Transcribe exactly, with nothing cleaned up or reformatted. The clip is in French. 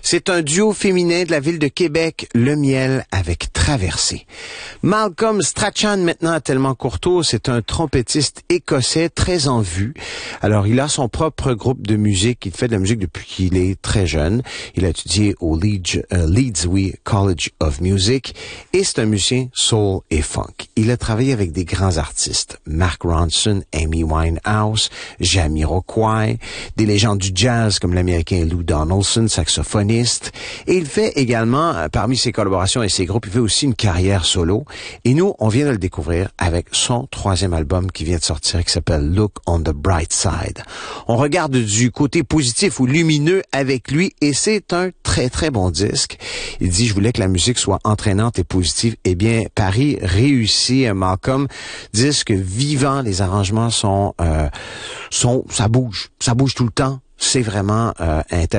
C'est un duo féminin de la ville de Québec, Le Miel avec Traversée. Malcolm Strachan, maintenant à Tellement-Courtois, c'est un trompettiste écossais très en vue. Alors, il a son propre groupe de musique. Il fait de la musique depuis qu'il est très jeune. Il a étudié au Leeds, euh, Leeds oui, College of Music et c'est un musicien soul et funk. Il a travaillé avec des grands artistes, Mark Ronson, Amy Winehouse, Jamiroquai, des légendes du jazz comme l'américain Lou Donaldson, saxophoniste. Et il fait également, parmi ses collaborations et ses groupes, il fait aussi une carrière solo. Et nous, on vient de le découvrir avec son troisième album qui vient de sortir, qui s'appelle Look on the Bright Side. On regarde du côté positif ou lumineux avec lui et c'est un très, très bon disque. Il dit, je voulais que la musique soit entraînante et positive. Eh bien, Paris réussit, Malcolm. Disque vivant, les arrangements sont, euh, sont, ça bouge, ça bouge tout le temps. C'est vraiment euh, intéressant.